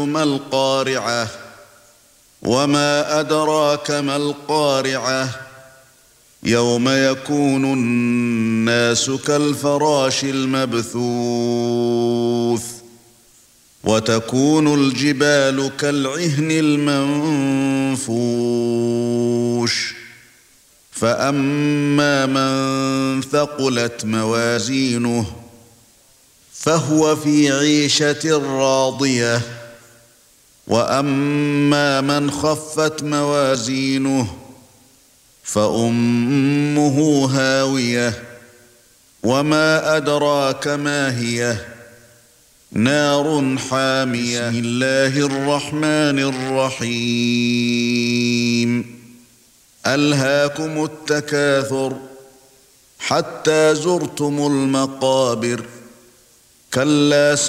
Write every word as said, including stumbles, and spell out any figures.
ما القارعة وما أدراك ما القارعة يوم يكون الناس كالفراش المبثوث وتكون الجبال كالعهن المنفوش فأما من ثقلت موازينه فهو في عيشة راضية وأما من خفت موازينه فأمه هاوية وما أدراك ما هي نار حامية. بسم الله الرحمن الرحيم ألهاكم التكاثر حتى زرتم المقابر كلا